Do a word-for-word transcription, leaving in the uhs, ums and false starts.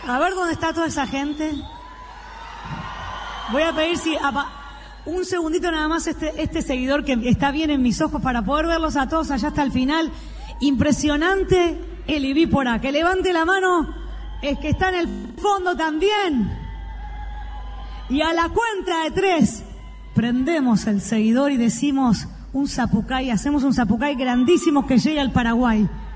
A ver dónde está toda esa gente. Voy a pedir si un segundito nada más este, este seguidor que está bien en mis ojos para poder verlos a todos allá hasta el final. Impresionante el Ibípora. Que levante la mano el que está en el fondo también. Y a la cuenta de tres prendemos el seguidor y decimos un zapucay, hacemos un zapucay grandísimo que llegue al Paraguay.